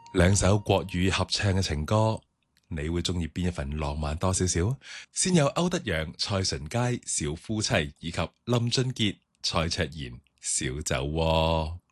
兩首國語合唱嘅情歌，你會中意邊一份浪漫多少少？先有歐德陽、蔡淳佳小夫妻，以及林俊傑、蔡卓妍小酒窩。